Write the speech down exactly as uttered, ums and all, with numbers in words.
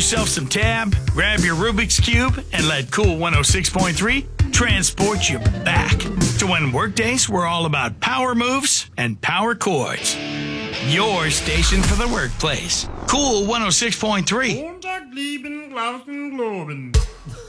yourself some tab, grab your Rubik's Cube, and let Cool one oh six point three transport you back to when workdays were all about power moves and power chords. Your station for the workplace. Cool one oh six point three. Montag, lieben, glauben, globen.